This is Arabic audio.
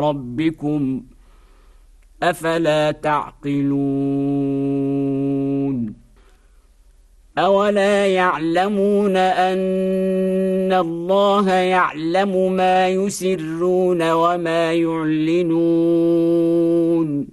ربكم أفلا تعقلون أولا يعلمون أن الله يعلم ما يسرون وما يعلنون